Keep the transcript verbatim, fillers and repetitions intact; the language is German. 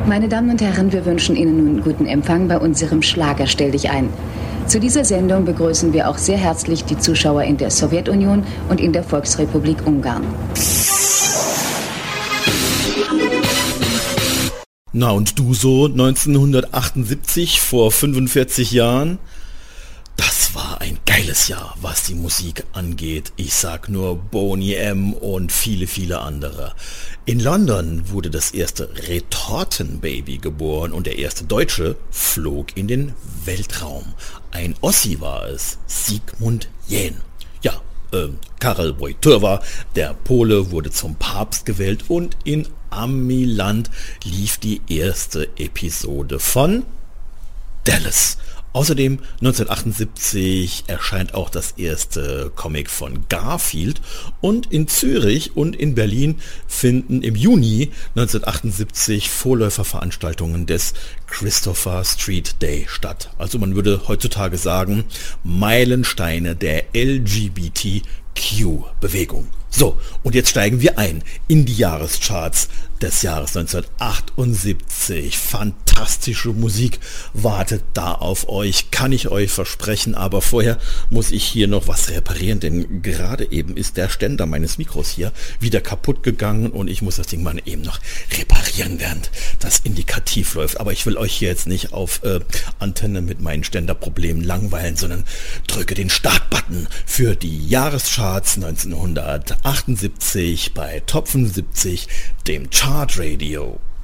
Meine Damen und Herren, wir wünschen Ihnen nun guten Empfang bei unserem Schlager Stell dich ein. Zu dieser Sendung begrüßen wir auch sehr herzlich die Zuschauer in der Sowjetunion und in der Volksrepublik Ungarn. Na und du so neunzehnhundertachtundsiebzig, vor fünfundvierzig Jahren? Das war ein geiles Jahr, was die Musik angeht. Ich sag nur Boney M. und viele, viele andere. In London wurde das erste Retortenbaby geboren und der erste Deutsche flog in den Weltraum. Ein Ossi war es, Sigmund Jähn. Ja, äh, Karel Wojtyła, der Pole, wurde zum Papst gewählt und in Amiland lief die erste Episode von Dallas. Außerdem neunzehnhundertachtundsiebzig erscheint auch das erste Comic von Garfield und in Zürich und in Berlin finden im Juni neunzehnhundertachtundsiebzig Vorläuferveranstaltungen des Christopher Street Day statt. Also man würde heutzutage sagen, Meilensteine der L G B T Q-Bewegung. So, und jetzt steigen wir ein in die Jahrescharts des Jahres neunzehnhundertachtundsiebzig. Fantastische Musik wartet da auf euch, kann ich euch versprechen, aber vorher muss ich hier noch was reparieren, denn gerade eben ist der Ständer meines Mikros hier wieder kaputt gegangen und ich muss das Ding mal eben noch reparieren, während das indikativ läuft. Aber ich will euch hier jetzt nicht auf äh, Antenne mit meinen Ständerproblemen langweilen, sondern drücke den Startbutton für die Jahrescharts neunzehnhundertachtundsiebzig bei Top fünfundsiebzig, dem Chart Radio.